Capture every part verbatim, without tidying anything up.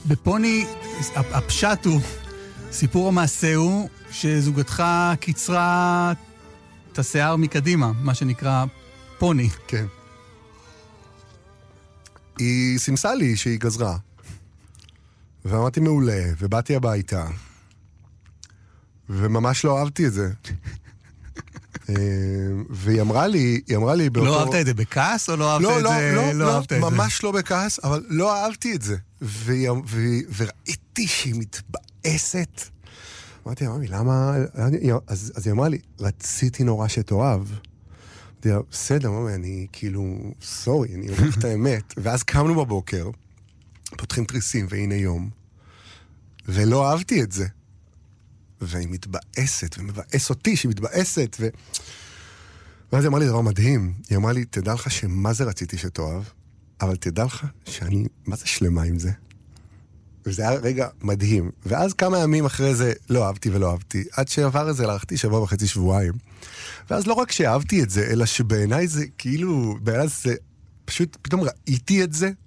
בפוני, הפשט הוא, סיפור המעשה הוא, שזוגתך קיצרה את השיער מקדימה, מה שנקרא פוני. כן. היא סימסה לי שהיא גזרה. ואמרתי מעולה, ובאתי הביתה. וממש לא אהבתי את זה. והיא אמרה לי, היא אמרה לי באותו... לא אהבת את זה בכעס או לא אהבת את זה? לא, לא, לא, ממש לא בכעס, אבל לא אהבתי את זה. וראיתי שהיא מתבאסת. אמרתי, אמרתי, למה... אז היא אמרה לי, רציתי נורא שתאהב. אמרתי, בסדר, אמרתי, אני כאילו, סורי, אני אומר את האמת. ואז קמנו בבוקר, פותחים תריסים, והנה יום. ולא אהבתי את זה. והיא מתבאסת, ומבאס אותי שהיא מתבאסת, ו... ואז היא אמרה לי דבר מדהים. היא אמרה לי, תדע לך שמה זה רציתי שתאהב, אבל תדע לך שאני, מה זה שלמה עם זה? וזה היה רגע מדהים. ואז כמה ימים אחרי זה לא אהבתי ולא אהבתי, עד שעבר את זה, הלכתי שבוע וחצי שבועיים. ואז לא רק שאהבתי את זה, אלא שבעיניי זה כאילו, בעיניי זה, פשוט פתאום ראיתי את זה,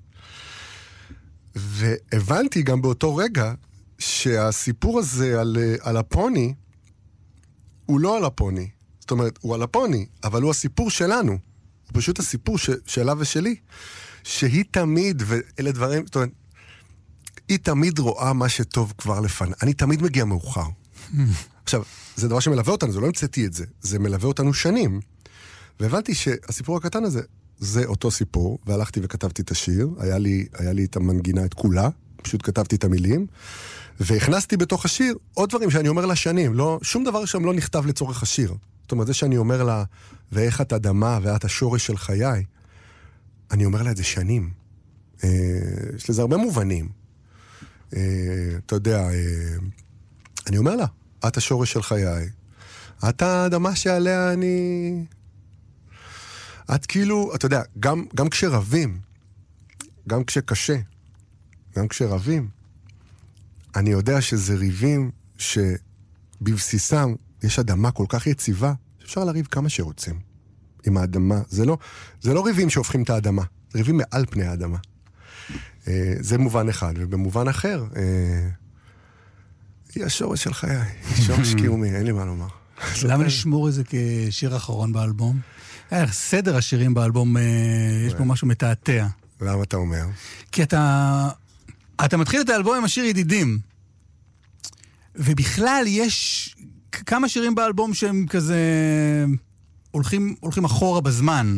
והבנתי גם באותו רגע, שהסיפור הזה על, על הפוני, הוא לא על הפוני. זאת אומרת, הוא על הפוני, אבל הוא הסיפור שלנו. הוא פשוט הסיפור ש, שלה ושלי. שהיא תמיד, ואלה דברים, זאת אומרת, היא תמיד רואה מה שטוב כבר לפני. אני תמיד מגיע מאוחר. עכשיו, זה דבר שמלווה אותנו, זה לא המצאתי את זה. זה מלווה אותנו שנים. והבנתי שהסיפור הקטן הזה, זה אותו סיפור, והלכתי וכתבתי את השיר. היה לי, היה לי את המנגינה, את כולה. פשוט כתבתי את המילים. והכנסתי בתוך השיר עוד דברים שאני אומר לה שנים. לא, שום דבר שם לא נכתב לצורך השיר. זאת אומרת, זה שאני אומר לה, ואיך את אדמה, ואת השורש של חיי, אני אומר לה את זה שנים. אה, יש לזה הרבה מובנים. אה, אתה יודע, אה, אני אומר לה, את השורש של חיי. את האדמה שעליה אני... את כאילו, אתה יודע, גם, גם כשרבים, גם כשקשה, גם כשרבים, אני יודע שזה ריבים שבבסיסם יש אדמה כל כך יציבה, שאפשר לריב כמה שרוצים עם האדמה. זה לא, זה לא ריבים שהופכים את האדמה, זה ריבים מעל פני האדמה. אה, זה מובן אחד, ובמובן אחר, אה, היא השורש של חיי, שורש קיומי, אין לי מה לומר. למה לשמור את זה כשיר אחרון באלבום? סדר השירים באלבום, יש פה משהו מתעתע. למה אתה אומר? כי אתה... אתה מתחיל את האלבום עם השיר ידידים. ובכלל יש כמה שירים באלבום שהם כזה הולכים, הולכים אחורה בזמן.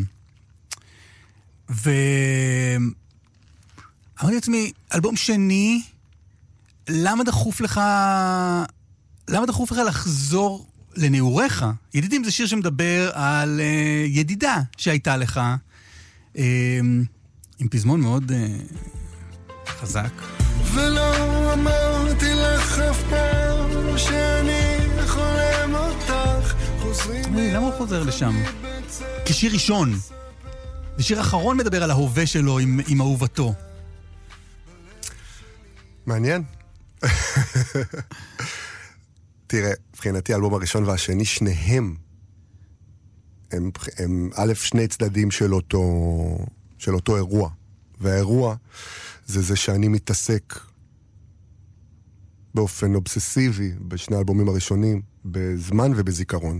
ואמרתי לעצמי, אלבום שני, למה דחוף לך, למה דחוף לך לחזור לנעוריך? ידידים זה שיר שמדבר על uh, ידידה שהייתה לך, uh, עם פזמון מאוד... Uh, חזק. ולא אמרתי לך אף פעם שאני חולם אותך. למה הוא חוזר לשם? כשיר ראשון. ושיר אחרון מדבר על ההווה שלו עם, עם אהובתו. מעניין. תראה, מבחינתי האלבום הראשון והשני, שניהם הם, הם א' שני צדדים של אותו, של אותו אירוע. והאירוע זה זה שאני מתעסק באופן אובססיבי בשני האלבומים הראשונים, בזמן ובזיכרון.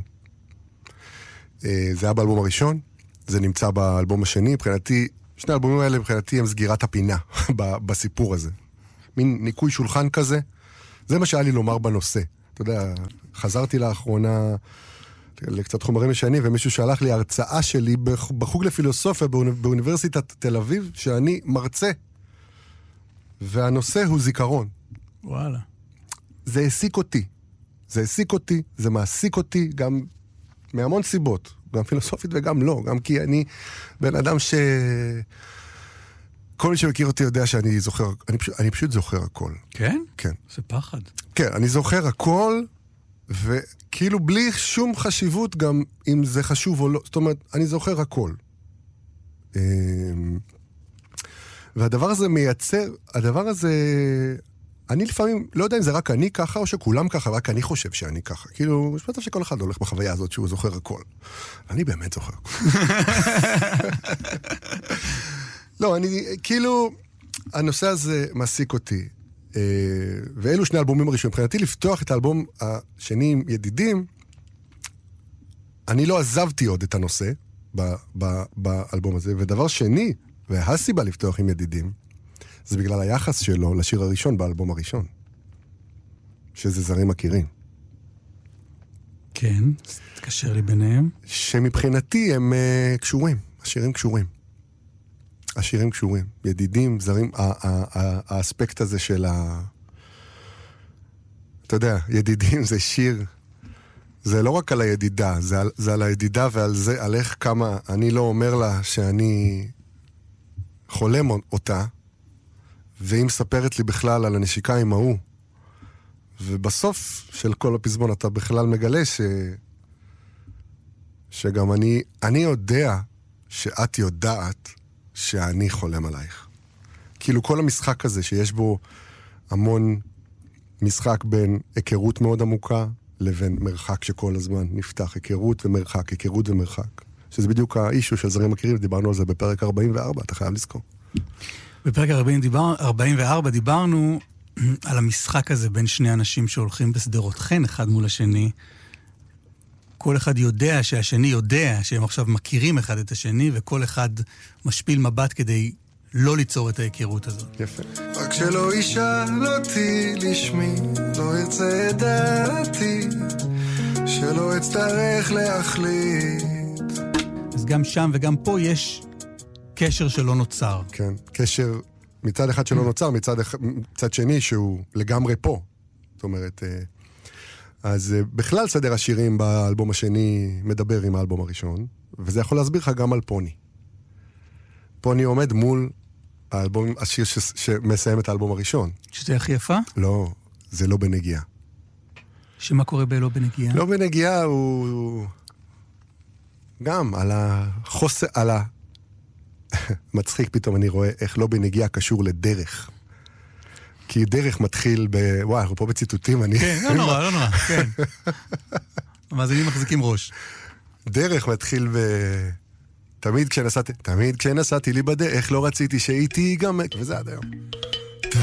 זה היה באלבום הראשון, זה נמצא באלבום השני. מבחינתי, שני האלבומים האלה מבחינתי הם סגירת הפינה בסיפור הזה. מין ניקוי שולחן כזה, זה מה שהיה לי לומר בנושא. אתה יודע, חזרתי לאחרונה לקצת חומרים משנים, ומישהו שלח לי הרצאה שלי בחוג לפילוסופיה באוניברסיטת תל אביב, שאני מרצה. והנושא הוא זיכרון. וואלה. זה העסיק אותי. זה העסיק אותי, זה מעסיק אותי גם מהמון סיבות. גם פילוסופית וגם לא. גם כי אני בן אדם ש... כל מי שמכיר אותי יודע שאני זוכר, אני פשוט, אני פשוט זוכר הכל. כן? כן. זה פחד. כן, אני זוכר הכל, וכאילו בלי שום חשיבות גם אם זה חשוב או לא. זאת אומרת, אני זוכר הכל. והדבר הזה מייצר, הדבר הזה, אני לפעמים, לא יודע אם זה רק אני ככה או שכולם ככה, רק אני חושב שאני ככה. כאילו, יש מצב שכל אחד הולך בחוויה הזאת שהוא זוכר הכל. אני באמת זוכר הכל. לא, אני, כאילו, הנושא הזה מעסיק אותי. ואלו שני אלבומים הראשונים. מבחינתי לפתוח את האלבום השני עם ידידים, אני לא עזבתי עוד את הנושא ב- ב- באלבום הזה, ודבר שני, והסיבה לפתוח עם ידידים, זה בגלל היחס שלו לשיר הראשון באלבום הראשון, שזה זרים מכירים. כן, תקשר לי ביניהם. שמבחינתי הם uh, קשורים, השירים קשורים. השירים קשורים, ידידים, זרים, האספקט הזה של ה... אתה יודע, ידידים זה שיר, זה לא רק על הידידה, זה על, זה על הידידה ועל זה, על איך כמה, אני לא אומר לה שאני חולם אותה, והיא מספרת לי בכלל על הנשיקה עם ההוא, ובסוף של כל הפזמון אתה בכלל מגלה ש... שגם אני, אני יודע שאת יודעת שאני חולם עלייך. כאילו כל המשחק הזה שיש בו המון משחק בין היכרות מאוד עמוקה לבין מרחק שכל הזמן נפתח, היכרות ומרחק, היכרות ומרחק. שזה בדיוק האישו של זרים מכירים, דיברנו על זה בפרק ארבעים וארבע, אתה חייב לזכור. בפרק ארבעים וארבע דיברנו על המשחק הזה בין שני אנשים שהולכים בסדרות חן אחד מול השני. כל אחד יודע שהשני יודע שהם עכשיו מכירים אחד את השני, וכל אחד משפיל מבט כדי לא ליצור את ההיכרות הזאת. יפה. רק שלא ישאל אותי לשמי, לא יצא את דעתי, שלא אצטרך להחליט. אז גם שם וגם פה יש קשר שלא נוצר. כן, קשר מצד אחד שלא נוצר, מצד, מצד שני שהוא לגמרי פה. זאת אומרת... אז בכלל סדר השירים באלבום השני מדבר עם האלבום הראשון, וזה יכול להסביר לך גם על פוני. פוני עומד מול האלבום, השיר ש, שמסיים את האלבום הראשון. שזה הכי יפה? לא, זה לא בנגיעה. שמה קורה בלא בנגיעה? לא בנגיעה הוא גם על החוסר, על ה... מצחיק פתאום אני רואה איך לא בנגיעה קשור לדרך. כי דרך מתחיל ב... וואי, אנחנו פה בציטוטים, אני... כן, לא נורא, לא נורא, כן. המאזינים מחזיקים ראש. דרך מתחיל ב... תמיד כשנסעתי, תמיד כשנסעתי לי בדרך, לא רציתי שהייתי גם... וזה עד היום.